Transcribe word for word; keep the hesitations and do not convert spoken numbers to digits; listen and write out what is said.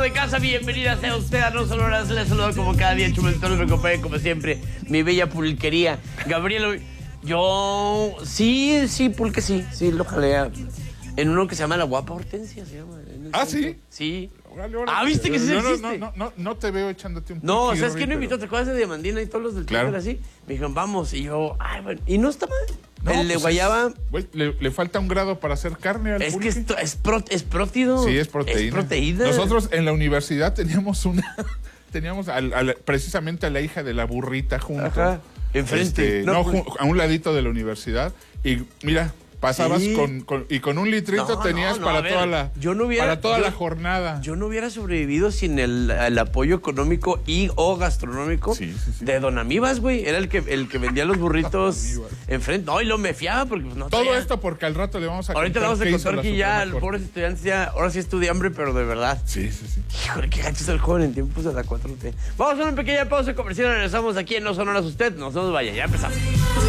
de casa, bienvenida sea usted a No Sonoras. Les saludo como cada día, Chumentón, me acompaña como siempre mi bella pulquería. Gabriel, yo... Sí, sí, pulque sí, sí, lo jalea. En uno que se llama La Guapa Hortensia, se llama. ¿Ah, sí? Sí. Órale, órale. Ah, ¿viste que sí no, existe? No, no, no, no te veo echándote un No, pulque, ¿sabes quién me pero- invitó? ¿Te acuerdas de Diamandina y todos los del Claro. Twitter así? Me dijeron, vamos. Y yo, ay, bueno. Y no está mal. No, el de pues guayaba... es- güey, le, le falta un grado para hacer carne al Es pulque. que esto es, pro, es prótido. Sí, es proteína. Es proteína. Nosotros en la universidad teníamos una... teníamos al- al- precisamente a la hija de la burrita junto. Ajá, enfrente. Este, No, no, pues- ju- a un ladito de la universidad. Y mira, pasabas Sí. con, con- y con un litrito No, tenías no, no, para a ver, toda la yo no hubiera- para toda yo- la jornada. Yo no hubiera sobrevivido sin el, el apoyo económico y o gastronómico Sí, sí, sí. de Don Amibas, güey. Era el que, el que vendía los burritos Amibas. enfrente. No, y lo me fiaba porque pues, no Todo traía. esto porque al rato le vamos a Ahorita le contar vamos a qué hizo contar la que ya Suprema los Corte. pobres estudiantes ya, ahora sí estudia hambre, pero de verdad. Sí, sí, sí. Híjole, qué gacho es el joven en tiempos de la cuatro T. Vamos a una pequeña pausa comercial, regresamos aquí en No Sonoras Usted. No se nos vaya, ya empezamos.